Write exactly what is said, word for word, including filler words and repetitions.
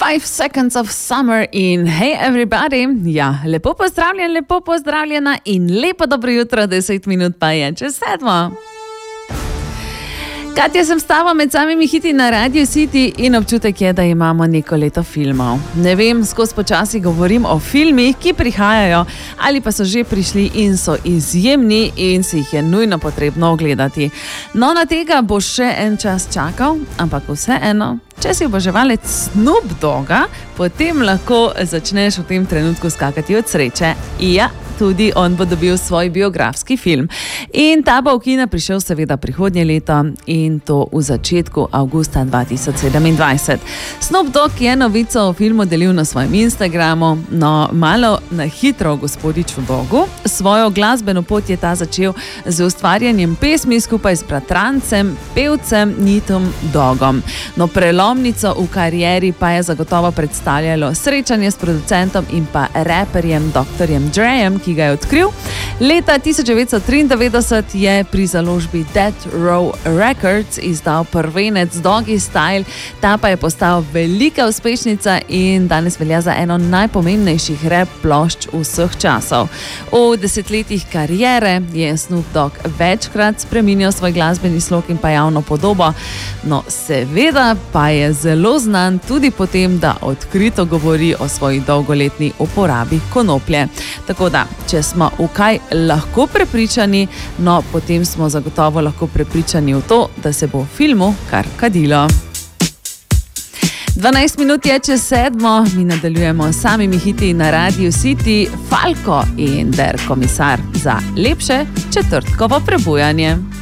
Five Seconds of Summer in Hey Everybody. Ja, lepo pozdravljen, lepo pozdravljena in lepo dobro jutro, deset minut pa je čez sedmo. Katja sem stava med samimi hiti na Radio City in občutek je, da imamo neko leto filmov. Ne vem, skozi počasi govorim o filmih, ki prihajajo ali pa so že prišli in so izjemni in si jih je nujno potrebno ogledati. No, na tega bo še en čas čakal, ampak vseeno, če si oboževalec Snoop Dogga, potem lahko začneš v tem trenutku skakati od sreče. Ja, tudi on bo dobil svoj biografski film. In ta bo v kina prišel seveda prihodnje leto in to v začetku avgusta dva tisoč sedemindvajset. Snoop Dogg je novico o filmu delil na svojem Instagramu, no malo na hitro o gospodiču Doggu. Svojo glasbeno pot je ta začel z ustvarjanjem pesmi skupaj s bratrancem, pevcem Nitom Doggom. No, prelomnico v karieri pa je zagotovo predstavljalo srečanje s producentom in pa raperjem doktorjem Drejem, ki ga je odkril. Leta tisoč devetsto triindevetdeset je pri založbi Death Row Records izdal prvenec Doggy Style, ta pa je postal velika uspešnica in danes velja za eno najpomembnejših rap plošč vseh časov. V desetletjih kariere je Snoop Dogg večkrat spreminjal svoj glasbeni slog in pa javno podobo, no seveda pa je zelo znan tudi po tem, da odkrito govori o svoji dolgoletni uporabi konoplje. Tako da, če smo v kaj lahko prepričani, no potem smo zagotovo lahko prepričani v to, da se bo v filmu kar kadilo. dvanajst minut je čez sedmo, mi nadaljujemo s samimi hiti na Radio City, Falco in Der Komisar za lepše četrtkovo prebujanje.